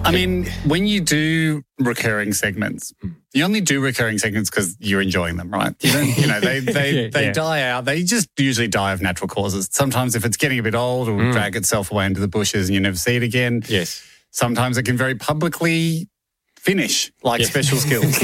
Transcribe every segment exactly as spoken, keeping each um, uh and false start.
I mean, when you do recurring segments, you only do recurring segments because you're enjoying them, right? You don't, you know, they they, Yeah, they yeah. die out. They just usually die of natural causes. Sometimes if it's getting a bit old, it'll Mm. drag itself away into the bushes and you never see it again. Yes. Sometimes it can very publicly finish, like Yes. special skills.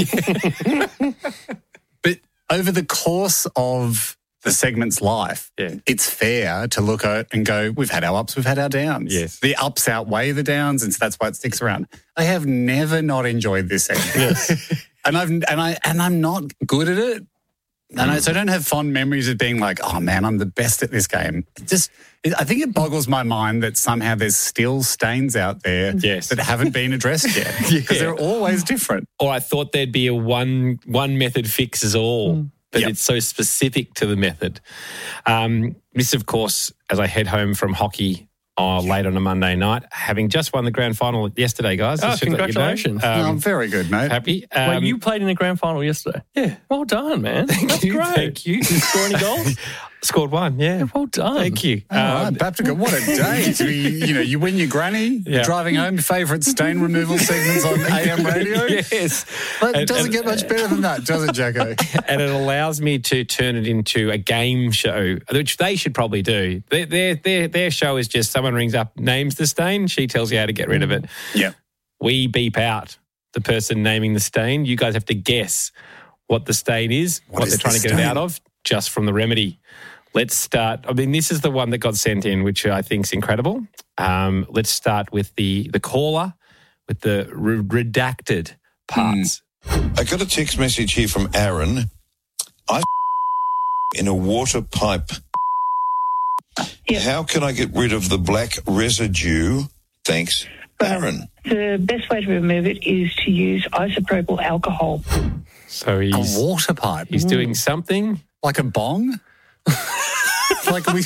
But over the course of the segment's life, Yeah. it's fair to look at and go, we've had our ups, we've had our downs. Yes. The ups outweigh the downs, and so that's why it sticks around. I have never not enjoyed this segment. Yes. and I've and I and I'm not good at it. And I, so I don't have fond memories of being like, oh man, I'm the best at this game. It just, it, I think it boggles my mind that somehow there's still stains out there Yes. that haven't been addressed yet because Yeah. they're always different. Or I thought there'd be a one one method fixes all, but Yep. it's so specific to the method. Um, this, of course, as I head home from hockey uh, late on a Monday night, having just won the grand final yesterday, guys. Oh, Just to let you know. congratulations. Um, oh, very good, mate. happy. Um, Wait, you played in the grand final yesterday? Yeah. Well done, man. That's you, great. thank you. Did you score any goals? Scored one, yeah. Yeah, well done. Thank you. All right, Um, Baptica, what a day to be, you know, you win your granny, Yeah. driving home, your favourite stain removal segments on A M radio. Yes. But it And- doesn't and- get much better than that, does it, Jacko? and it allows me to turn it into a game show, which they should probably do. Their, their, their, their show is just someone rings up, names the stain, she tells you how to get rid of it. Yeah. We beep out the person naming the stain. You guys have to guess what the stain is, what, is they're trying the to get it stain? out of, just from the remedy. Let's start. I mean, this is the one that got sent in, which I think is incredible. Um, let's start with the, the caller with the re- redacted parts. I got a text message here from Aaron. I in a water pipe. How can I get rid of the black residue? Thanks, Aaron. The best way to remove it is to use isopropyl alcohol. So A he's, water pipe. he's doing something. Like a bong? like we,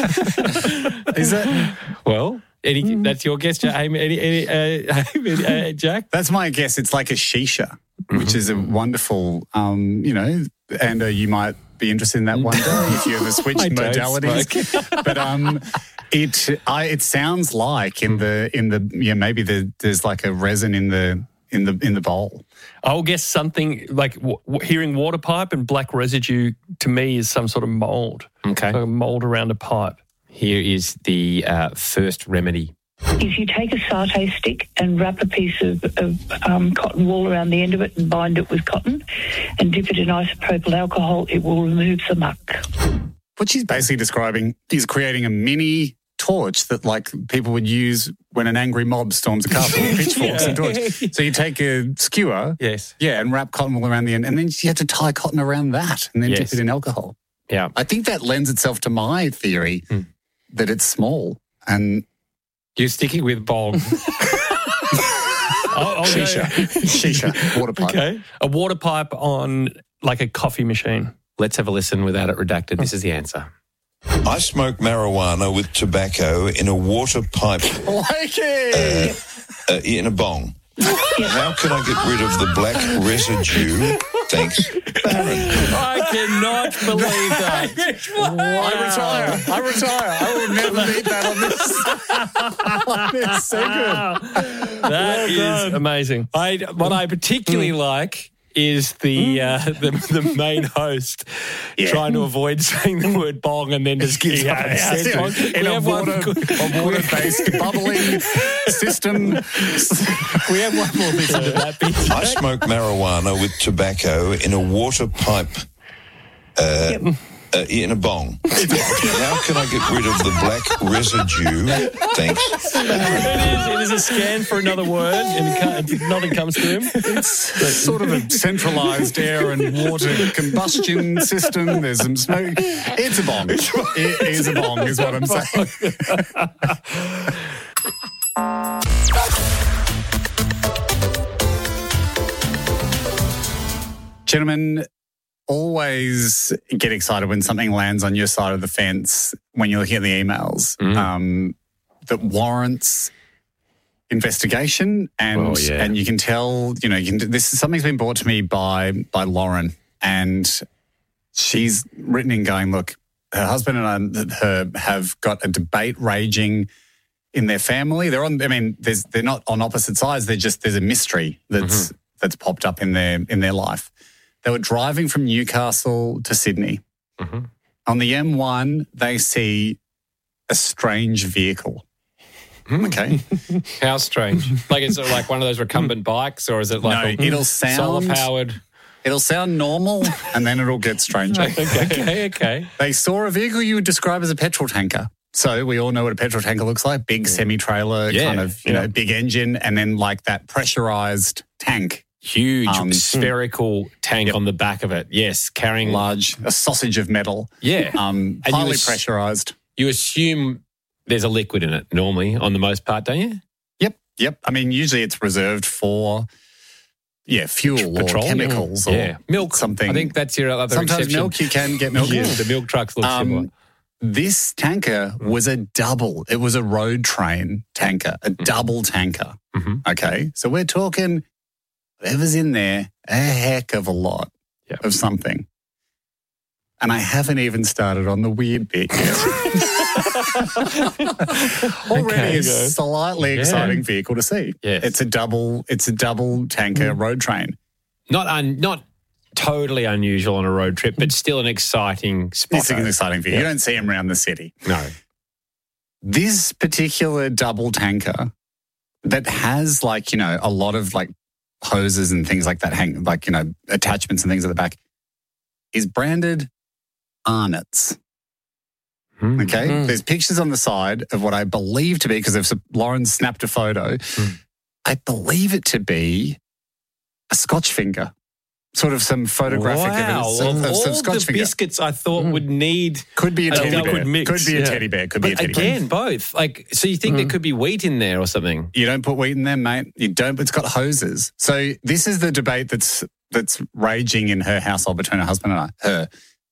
is that? Well, any, that's your guess, Jack. Any, any, any, uh, uh, Jack? That's my guess. It's like a shisha, which is a wonderful, um, you know, and uh, you might be interested in that one day if you ever switch I don't modalities. But um, it I, it sounds like in the in the yeah maybe the, there's like a resin in the in the in the bowl. I'll guess something like w- w- hearing water pipe and black residue to me is some sort of mold. Okay. So a mold around a pipe. Here is the uh, first remedy. If you take a satay stick and wrap a piece of, of um, cotton wool around the end of it and bind it with cotton and dip it in isopropyl alcohol, it will remove the muck. What she's basically describing is creating a mini torch that like people would use when an angry mob storms a castle with pitchforks and torch. So you take a skewer, Yes. yeah, and wrap cotton wool around the end, and then you have to tie cotton around that and then Yes. dip it in alcohol. Yeah. I think that lends itself to my theory Hmm. that it's small and You're sticking with bong. I'll, I'll shisha, go- shisha, water pipe. Okay. A water pipe on like a coffee machine. Let's have a listen without it redacted. This is the answer. I smoke marijuana with tobacco in a water pipe Like it. uh, in a bong. How can I get rid of the black residue? Thanks, Aaron. I cannot believe that. I retire. I retire. I will never need that on this. It's so good. That is amazing. I, what I particularly like is the, uh, the the main host trying to avoid saying the word bong and then just gives up and says Yeah, bong. in We a have one water, good- a water-based bubbling system. We have one more listen to that bit. I smoke marijuana with tobacco in a water pipe uh, uh, in a bong. How can I get rid of the black residue? Thanks. It is, it is a scan for another word and it can't, nothing comes to him. It's sort of a centralised air and water combustion system. There's some smoke. It's a bong. It is a bong, is what I'm saying. Gentlemen, always get excited when something lands on your side of the fence when you're looking at the emails Mm. um, that warrants investigation, and Oh, yeah. and you can tell, you know, you can. This is something's been brought to me by by Lauren, and she's written in going, look, her husband and I, her have got a debate raging in their family. They're on. I mean, there's they're not on opposite sides. They're just there's a mystery that's mm-hmm. that's popped up in their in their life. They were driving from Newcastle to Sydney. Mm-hmm. On the M one, they see a strange vehicle. Okay. How strange? Like, is it like one of those recumbent bikes, or is it like no, a it'll sound solar-powered? It'll sound normal, and then it'll get stranger. okay, okay, okay. They saw a vehicle you would describe as a petrol tanker. So we all know what a petrol tanker looks like. Big semi-trailer, yeah, kind of, you yeah. know, big engine, and then like that pressurized tank. Huge um, spherical tank yep. on the back of it. Yes, carrying large, a sausage of metal. Yeah. Um, and highly you ass- pressurized. You assume there's a liquid in it normally on the most part, don't you? Yep, yep. I mean, usually it's reserved for, yeah, fuel Petroleum. or chemicals or yeah. milk. something. I think that's your other Sometimes exception. milk, you can get milk. yeah, the milk trucks look um, similar. This tanker was a double. It was a road train tanker, a mm-hmm. double tanker. Mm-hmm. Okay, so we're talking whatever's in there, a heck of a lot yep. of something. And I haven't even started on the weird bit yet. Already okay, a slightly yeah. exciting vehicle to see. Yes. It's a double. It's a double tanker mm. road train. Not un, not totally unusual on a road trip, but still an exciting spot. It's an exciting vehicle. Yeah. You don't see them around the city. No. This particular double tanker that has like you know a lot of like hoses and things like that, hang like you know attachments and things at the back, is branded Arnott's. Mm. Okay, mm. There's pictures on the side of what I believe to be, because Lauren snapped a photo, mm. I believe it to be a Scotch finger. Sort of some photographic wow. evidence of, of, of all some Scotch the finger. biscuits I thought mm. would need could be a teddy a bear. Mix, could be a yeah. teddy bear. Could but be a teddy again, bear. both. Like, so you think mm. there could be wheat in there or something? You don't put wheat in there, mate. You don't. It's got hoses. So this is the debate that's that's raging in her household between her husband and I. Her.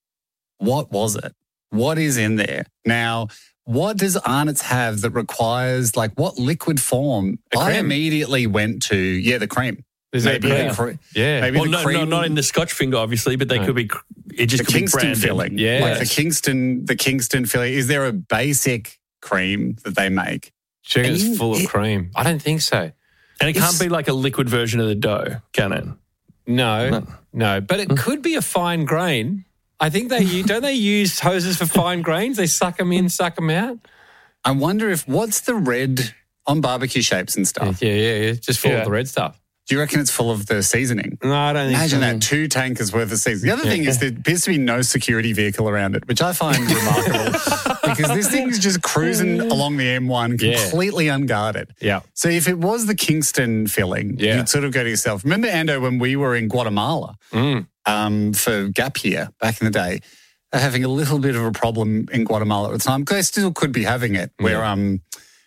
What was it? What is in there? Now, what does Arnott's have that requires, like, what liquid form? I immediately went to, yeah, the cream. Is maybe that the cream. Yeah. Maybe well, the no, cream. no, not in the Scotch finger, obviously, but they no. could be, it just the could Kingston be branded. filling. Yeah. Like the Kingston, the Kingston filling. Is there a basic cream that they make? Do you reckon it's full of it, cream? I don't think so. And it It's- can't be like a liquid version of the dough, can it? No, No. no. But it could be a fine grain. I think they use, don't they use hoses for fine grains? They suck them in, suck them out. I wonder if, what's the red on barbecue shapes and stuff? Yeah, yeah, yeah. Just full Yeah. of the red stuff. Do you reckon it's full of the seasoning? No, I don't think Imagine so. that, two tankers worth of seasoning. The other thing is there appears to be no security vehicle around it, which I find remarkable because this thing's just cruising along the M one completely yeah. unguarded. Yeah. So if it was the Kingston filling, yeah. you'd sort of go to yourself. Remember, Ando, when we were in Guatemala mm. um, for gap year back in the day, uh, having a little bit of a problem in Guatemala at the time, because they still could be having it, where yeah. um,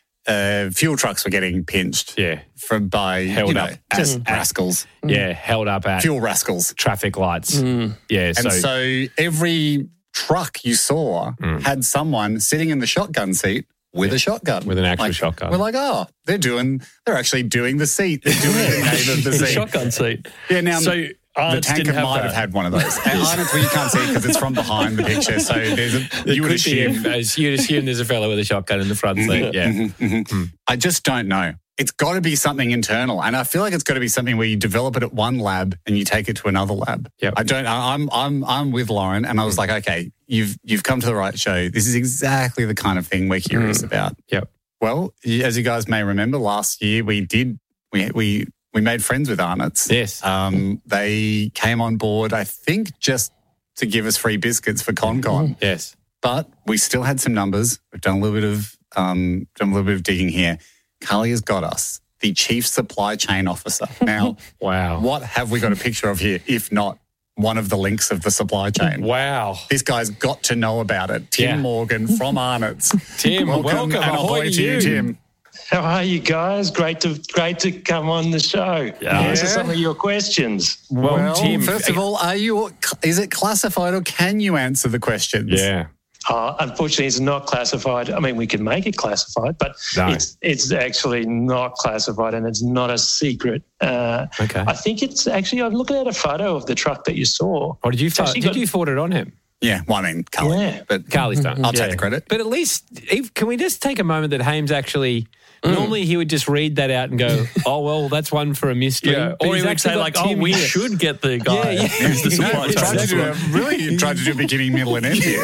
uh, fuel trucks were getting pinched yeah. from by held you know, up as mm. rascals. Yeah, held up at Fuel rascals. traffic lights. Mm. Yeah, And so, so every truck you saw Mm. had someone sitting in the shotgun seat with a shotgun. with an actual Like, shotgun. We're like, oh, they're doing, they're actually doing the seat. They're doing the name of the seat. Shotgun seat. Yeah, now So the Arnott's tanker didn't have might that. have had one of those. And Arnott's, well, you can't see it because it's from behind the picture. So there's a, There you would could be assume. a- as you'd assume there's a fellow with a shotgun in the front seat. Yeah. Mhm, mhm. Mm. I just don't know. It's got to be something internal, and I feel like it's got to be something where you develop it at one lab and you take it to another lab. Yep. I don't. I- I'm I'm I'm with Lauren, and I was like, okay, you've you've come to the right show. This is exactly the kind of thing we're curious Mm. about. Yep. Well, y- as you guys may remember, last year we did we we we made friends with Arnott's. Yes. Um, they came on board, I think, just to give us free biscuits for ConCon. Yes. But we still had some numbers. We've done a little bit of um, done a little bit of digging here. Carly has got us the chief supply chain officer. Now, Wow. what have we got a picture of here, if not one of the links of the supply chain? Wow. This guy's got to know about it. Tim Yeah. Morgan from Arnott's. Tim, welcome. and Ahoy ahoy to to you, you. Tim. How are you guys? Great to great to come on the show. Yeah. Answer some of your questions. Well, Well, Tim, first of all, are you? Is it classified or can you answer the questions? Yeah. Uh, unfortunately, it's not classified. I mean, we can make it classified, but No. it's it's actually not classified, and it's not a secret. Uh, Okay. I think it's actually. I'm looking at a photo of the truck that you saw. Oh, did you It's fo- actually did got- you forward it on him? Yeah, well, I mean, Carly. Yeah. But Carly's done. I'll Yeah. take the credit. But at least, Eve, can we just take a moment that Hames actually... Normally he would just read that out and go, oh, well, that's one for a mystery. Yeah. But Or he's he would actually say, got like, oh, Tim we here. should get the guy Yeah, yeah. who's the supply You tried to chain. do a, really, you tried to do a beginning, middle, and end here,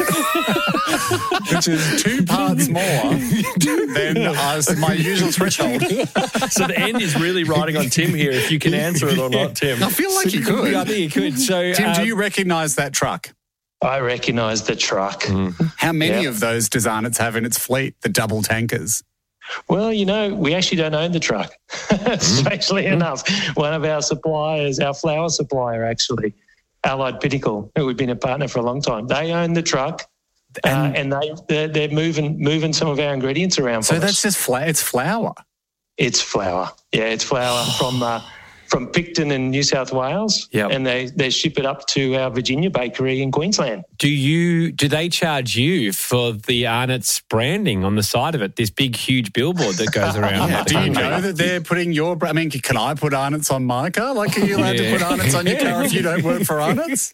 which is two parts more than uh, my usual threshold. So the end is really riding on Tim here, if you can answer it or not, Tim. I feel like you could. I think you could. So, Tim, uh, do you recognise that truck? I recognise the truck. How many Yeah. of those does Arnott's have in its fleet, the double tankers? Well, you know, we actually don't own the truck. Strangely enough, one of our suppliers, our flour supplier, actually, Allied Pinnacle, who we've been a partner for a long time, they own the truck, uh, and they they're, they're moving moving some of our ingredients around. For So us. that's just fla- it's flour. It's flour. Yeah, it's flour from uh, from Picton in New South Wales, Yep. and they they ship it up to our Virginia bakery in Queensland. do you do they charge you for the Arnott's branding on the side of it? This big, huge billboard that goes around. Yeah. Do you know that they're putting your... I mean, can I put Arnott's on my car? Like, are you allowed Yeah. to put Arnott's on your car if you don't work for Arnott's?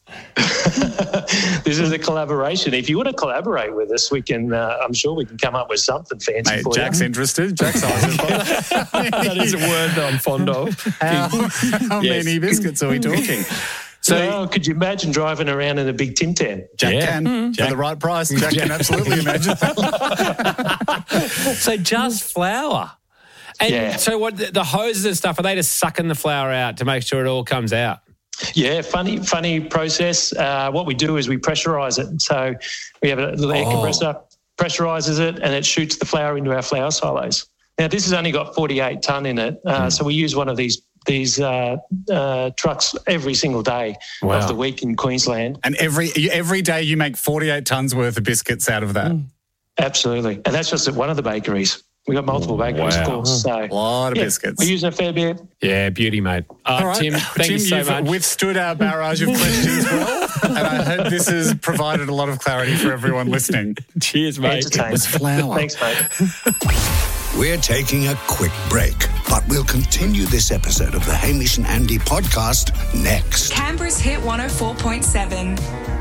This is a collaboration. If you want to collaborate with us, we can. Uh, I'm sure we can come up with something fancy Mate, for Jack's you. interested. Jack's eyes are That is a word that I'm fond of. How, how Yes. many biscuits are we talking? So So, could you imagine driving around in a big Tim Tam? Jack Yeah. can, for the right price. Jack can absolutely imagine that. So just flour. And Yeah. so what the, the hoses and stuff, are they just sucking the flour out to make sure it all comes out? Yeah, funny, funny process. Uh, what we do is we pressurize it. So we have a little air Oh. compressor, pressurizes it, and it shoots the flour into our flour silos. Now, this has only got forty-eight tonne in it, uh, so we use one of these these uh, uh, trucks every single day Wow. of the week in Queensland. And every every day you make forty-eight tonnes worth of biscuits out of that. Absolutely, and that's just at one of the bakeries. We've got multiple bakeries, of Wow. course. So A lot of yeah, biscuits. we're using a fair bit. Yeah, beauty, mate. Uh, All right. Tim, thank Tim, you so you've much. withstood our barrage of questions well, and I hope this has provided a lot of clarity for everyone listening. Cheers, mate. Entertaining. flour. Thanks, mate. We're taking a quick break, but we'll continue this episode of the Hamish and Andy podcast next. Canberra's Hit one oh four point seven.